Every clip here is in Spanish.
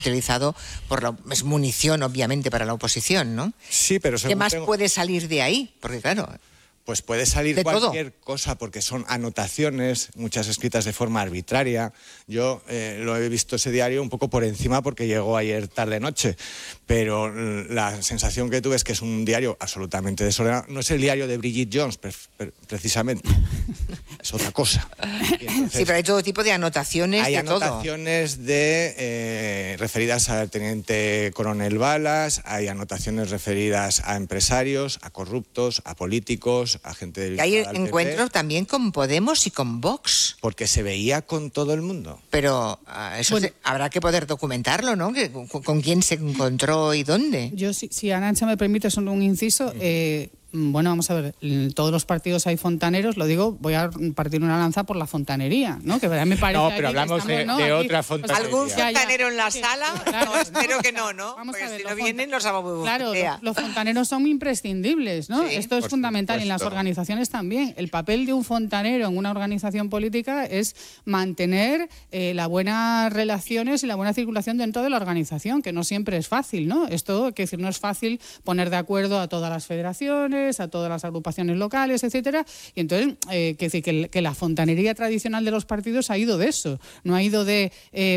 utilizado es munición, obviamente, para la oposición, ¿no? Sí, pero ¿qué más puede salir de ahí? Porque claro, pues puede salir cualquier cosa, porque son anotaciones, muchas escritas de forma arbitraria. Yo lo he visto ese diario un poco por encima porque llegó ayer tarde-noche, pero la sensación que tuve es que es un diario absolutamente desordenado. No es el diario de Bridget Jones, precisamente, es otra cosa. Entonces, sí, pero hay todo tipo de anotaciones hay de anotaciones todo. referidas al teniente coronel Balas, hay anotaciones referidas a empresarios, a corruptos, a políticos, a gente del... Y hay encuentros también con Podemos y con Vox. Porque se veía con todo el mundo. Pero eso habrá que poder documentarlo, ¿no? ¿Con quién se encontró y dónde? Yo, si Arantxa me permite, solo un inciso... Bueno, vamos a ver, en todos los partidos hay fontaneros, lo digo, voy a partir una lanza por la fontanería, ¿no? Que me parece... No, pero hablamos de otra fontanería. ¿Algún fontanero en la sala? Claro, no, espero que no, ¿no? Vamos porque a ver, si no vienen los abubucea. Claro, los fontaneros son imprescindibles, ¿no? Sí, esto es fundamental y en las organizaciones también. El papel de un fontanero en una organización política es mantener las buenas relaciones y la buena circulación dentro de la organización, que no siempre es fácil, ¿no? Esto, hay que decir, no es fácil poner de acuerdo a todas las federaciones, a todas las agrupaciones locales, etcétera, y entonces que la fontanería tradicional de los partidos ha ido de eso, no ha ido de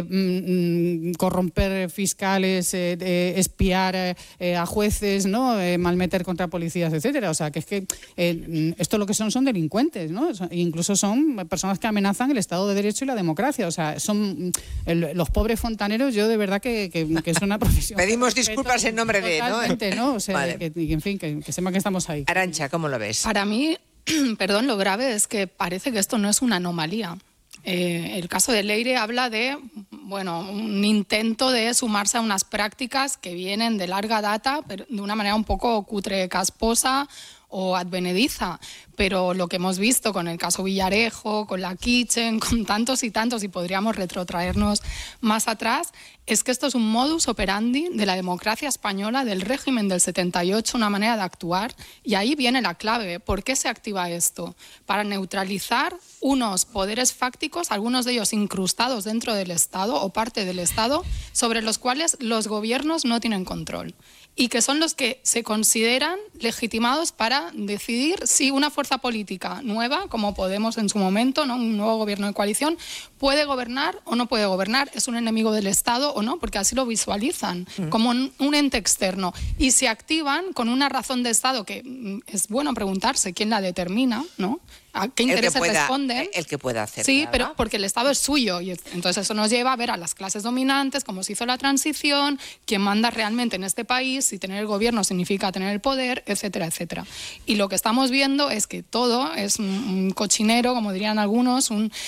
corromper fiscales, espiar a jueces, ¿no? Malmeter contra policías, etcétera. O sea, que es que esto lo que son delincuentes, ¿no? Incluso son personas que amenazan el Estado de Derecho y la democracia. O sea, son los pobres fontaneros. Yo de verdad que es una profesión. Pedimos disculpas en nombre de, ¿no? O sea, vale. En fin, que sepan que estamos ahí. Arantxa, ¿cómo lo ves? Para mí, perdón, lo grave es que parece que esto no es una anomalía. El caso de Leire habla de, un intento de sumarse a unas prácticas que vienen de larga data, pero de una manera un poco cutre, casposa o advenediza. Pero lo que hemos visto con el caso Villarejo, con la Kitchen, con tantos y tantos, y podríamos retrotraernos más atrás, es que esto es un modus operandi de la democracia española, del régimen del 78, una manera de actuar, y ahí viene la clave. ¿Por qué se activa esto? Para neutralizar unos poderes fácticos, algunos de ellos incrustados dentro del Estado o parte del Estado, sobre los cuales los gobiernos no tienen control, y que son los que se consideran legitimados para decidir si una fuerza política nueva, como Podemos en su momento, ¿no? Un nuevo gobierno de coalición, puede gobernar o no puede gobernar, es un enemigo del Estado o no, porque así lo visualizan, como un ente externo. Y se activan con una razón de Estado que es bueno preguntarse quién la determina, ¿no? ¿A qué intereses responden? El que pueda hacer. Sí, nada. pero porque el Estado es suyo. Y entonces eso nos lleva a ver a las clases dominantes, cómo se hizo la transición, quién manda realmente en este país, si tener el gobierno significa tener el poder, etcétera, etcétera. Y lo que estamos viendo es que todo es un cochinero, como dirían algunos,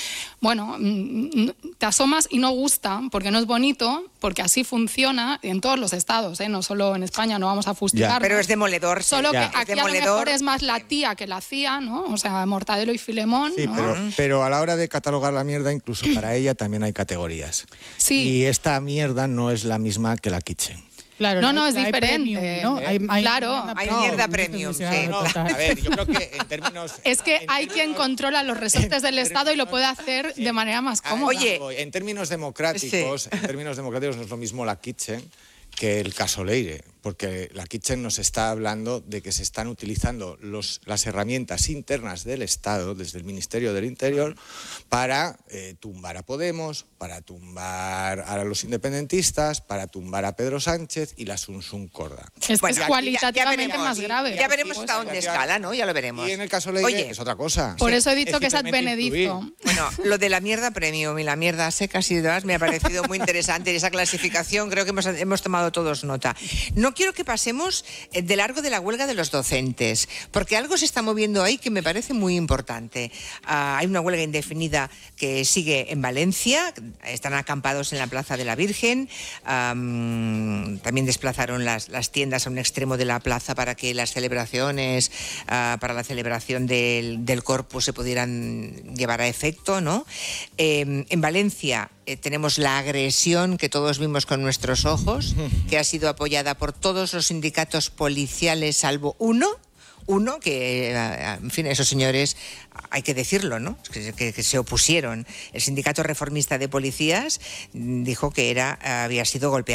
te asomas y no gusta, porque no es bonito, porque así funciona en todos los estados, no solo en España, no vamos a fustigar. Pero es demoledor. Solo que aquí a lo mejor es más la tía que la hacía, ¿no? O sea, Mortadelo y Filemón. Sí, ¿no? pero a la hora de catalogar la mierda, incluso para ella también hay categorías. Sí. Y esta mierda no es la misma que la Kitchen. Claro, no, es diferente. Premium, ¿no? Hay mierda premium. Sí, a ver, yo creo que en términos... Es que hay quien controla los resortes del Estado y lo puede hacer de manera más cómoda. Oye, en términos democráticos, no es lo mismo la Kitchen que el caso Leire, porque la Kitchen nos está hablando de que se están utilizando las herramientas internas del Estado, desde el Ministerio del Interior, para tumbar a Podemos, para tumbar a los independentistas, para tumbar a Pedro Sánchez y la Sunsun Corda. Es cualitativamente más grave. Ya veremos hasta dónde escala, ¿no? Ya lo veremos. Y en el caso Leire es otra cosa. Por eso he dicho que es advenedizo. Bueno, lo de la mierda premium y la mierda seca y demás me ha parecido muy interesante. Y esa clasificación creo que hemos tomado todos nota. No quiero que pasemos de largo de la huelga de los docentes, porque algo se está moviendo ahí que me parece muy importante. Hay una huelga indefinida que sigue en Valencia, están acampados en la Plaza de la Virgen, también desplazaron las tiendas a un extremo de la plaza para que las celebraciones, para la celebración del Corpus se pudieran llevar a efecto, ¿no? En Valencia tenemos la agresión que todos vimos con nuestros ojos, que ha sido apoyada por todos los sindicatos policiales salvo uno Uno, que, en fin, esos señores, hay que decirlo, ¿no? Que se opusieron. El Sindicato Reformista de Policías dijo que había sido golpeado